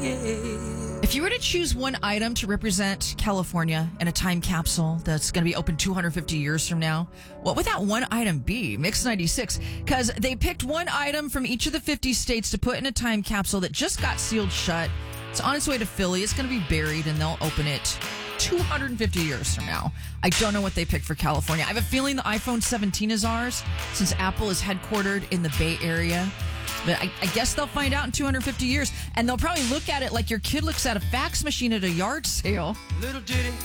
If you were to choose one item to represent California in a time capsule that's going to be open 250 years from now, what would that one item be? Mix 96. Because they picked one item from each of the 50 states to put in a time capsule that just got sealed shut. It's on its way to Philly. It's going to be buried, and they'll open it 250 years from now. I don't know what they picked for California. I have a feeling the iPhone 17 is ours, since Apple is headquartered in the Bay Area. But I guess they'll find out in 250 years, and they'll probably look at it like your kid looks at a fax machine at a yard sale. Little did he